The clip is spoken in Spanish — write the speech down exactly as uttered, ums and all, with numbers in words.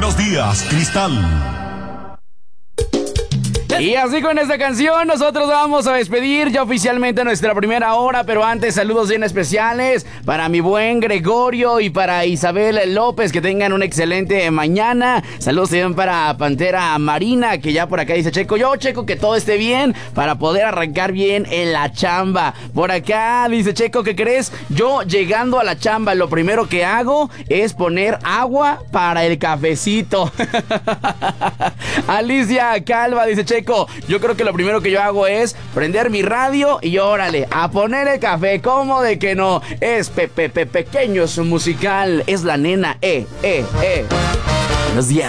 Buenos días, Cristal. Y así con esta canción nosotros vamos a despedir ya oficialmente nuestra primera hora, pero antes saludos bien especiales para mi buen Gregorio y para Isabel López, que tengan una excelente mañana. Saludos también para Pantera Marina, que ya por acá dice Checo, yo Checo que todo esté bien para poder arrancar bien en la chamba. Por acá dice Checo, ¿qué crees? Yo llegando a la chamba lo primero que hago es poner agua para el cafecito. Alicia Calva dice Checo, yo creo que lo primero que yo hago es prender mi radio y órale, a poner el café. ¿Cómo de que no? Es Pepe Pe, Pequeños Musical, es la nena, eh, eh, eh. Buenos días.